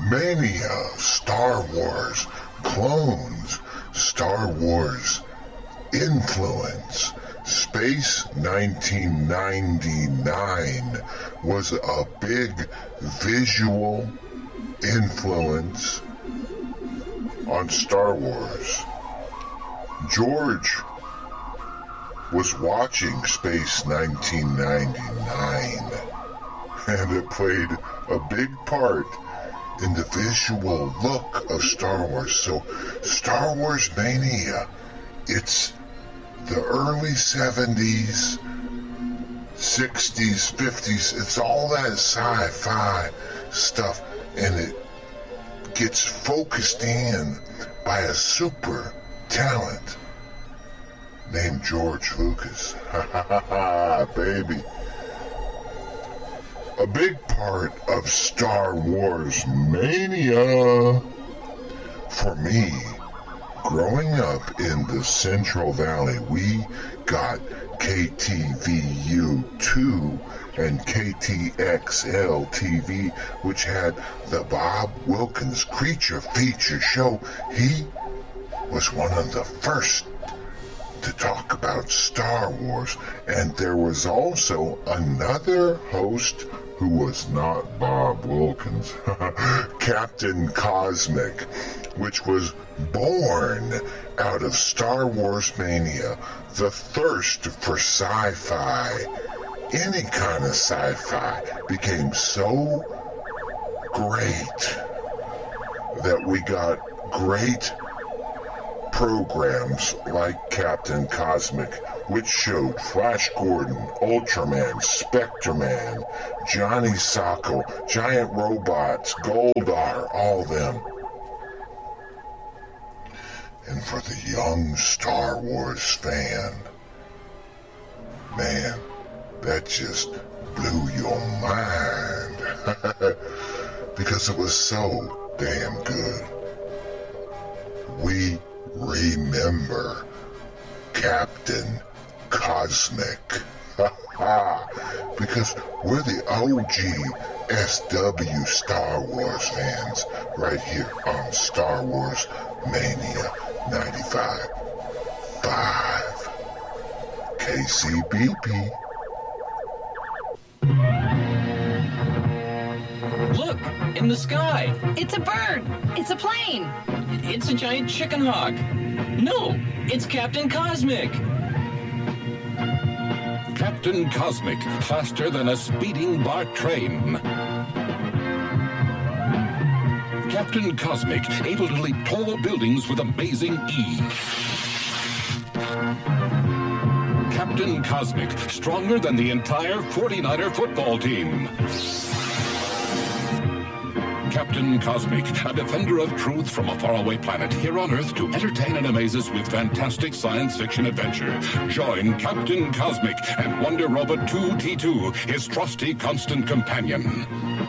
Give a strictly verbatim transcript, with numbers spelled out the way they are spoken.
Mania, Star Wars, clones, Star Wars influence. Space nineteen ninety-nine was a big visual influence on Star Wars. George was watching Space nineteen ninety-nine, and it played a big part in the visual look of Star Wars. So Star Wars Mania, it's the early seventies, sixties, fifties, it's all that sci-fi stuff, and it gets focused in by a super talent named George Lucas. Ha ha ha ha, baby. A big part of Star Wars Mania for me, growing up in the Central Valley, we got K T V U two and K T X L T V, which had the Bob Wilkins Creature Feature Show. He was one of the first to talk about Star Wars, and there was also another host who was not Bob Wilkins, Captain Cosmic, which was born out of Star Wars Mania, the thirst for sci-fi. Any kind of sci-fi became so great that we got great programs like Captain Cosmic, which showed Flash Gordon, Ultraman, Spectreman, Johnny Sokko, Giant Robots, Goldar, all them. And for the young Star Wars fan, man, that just blew your mind. Because it was so damn good. We remember Captain Cosmic. Because we're the O G S W Star Wars fans right here on Star Wars Mania ninety-five point five K C B P. Look, in the sky. It's a bird. It's a plane. It's a giant chicken hawk. No, it's Captain Cosmic. Captain Cosmic, faster than a speeding BART train. Captain Cosmic, able to leap tall buildings with amazing ease. Captain Cosmic, stronger than the entire forty-niner football team. Captain Cosmic, a defender of truth from a faraway planet here on Earth to entertain and amaze us with fantastic science fiction adventure. Join Captain Cosmic and Wonder Robot two T two, his trusty constant companion.